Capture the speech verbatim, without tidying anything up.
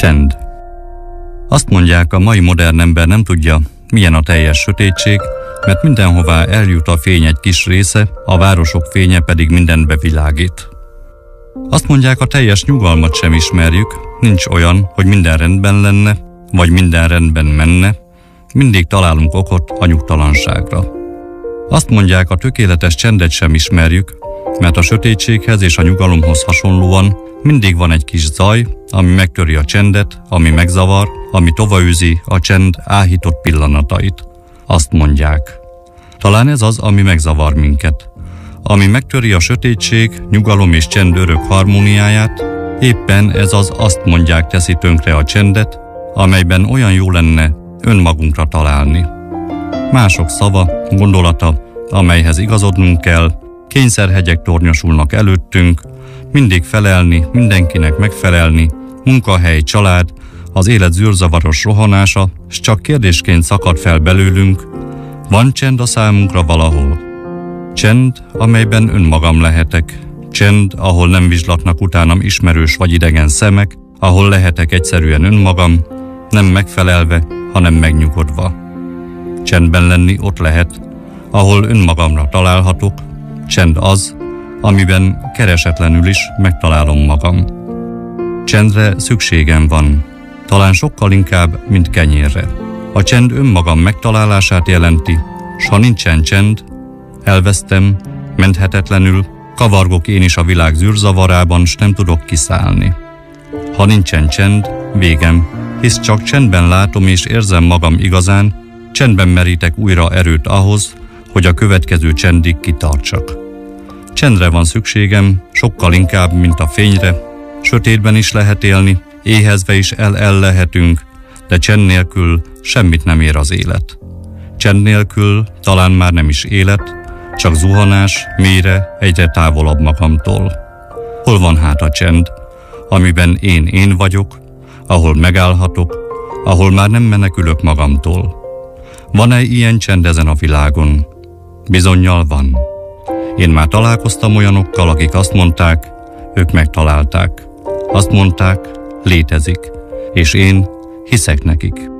Csend. Azt mondják, a mai modern ember nem tudja, milyen a teljes sötétség, mert mindenhová eljut a fény egy kis része, a városok fénye pedig mindent bevilágít. Azt mondják, a teljes nyugalmat sem ismerjük, nincs olyan, hogy minden rendben lenne, vagy minden rendben menne, mindig találunk okot a nyugtalanságra. Azt mondják, a tökéletes csendet sem ismerjük, mert a sötétséghez és a nyugalomhoz hasonlóan mindig van egy kis zaj, ami megtöri a csendet, ami megzavar, ami tovaűzi a csend áhított pillanatait. Azt mondják. Talán ez az, ami megzavar minket. Ami megtöri a sötétség, nyugalom és csend örök harmóniáját, éppen ez az azt mondják teszi tönkre a csendet, amelyben olyan jó lenne önmagunkra találni. Mások szava, gondolata, amelyhez igazodnunk kell, kényszerhegyek tornyosulnak előttünk, mindig felelni, mindenkinek megfelelni, munkahely, család, az élet zűrzavaros rohanása, s csak kérdésként szakad fel belőlünk, van csend a számunkra valahol. Csend, amelyben önmagam lehetek. Csend, ahol nem vizslatnak utánam ismerős vagy idegen szemek, ahol lehetek egyszerűen önmagam, nem megfelelve, hanem megnyugodva. Csendben lenni ott lehet, ahol önmagamra találhatok. Csend az, amiben keresetlenül is megtalálom magam. Csendre szükségem van, talán sokkal inkább, mint kenyérre. A csend önmagam megtalálását jelenti, s ha nincsen csend, elvesztem, menthetetlenül, kavargok én is a világ zűrzavarában, s nem tudok kiszállni. Ha nincsen csend, végem, hisz csak csendben látom és érzem magam igazán, csendben merítek újra erőt ahhoz, hogy a következő csendig kitartsak. Csendre van szükségem, sokkal inkább, mint a fényre, sötétben is lehet élni, éhezve is el-el lehetünk, de csend nélkül semmit nem ér az élet. Csend nélkül talán már nem is élet, csak zuhanás, mélyre, egyre távolabb magamtól. Hol van hát a csend, amiben én én vagyok, ahol megállhatok, ahol már nem menekülök magamtól? Van-e ilyen csend ezen a világon? Bizonnyal van. Én már találkoztam olyanokkal, akik azt mondták, ők megtalálták. Azt mondták, létezik, és én hiszek nekik.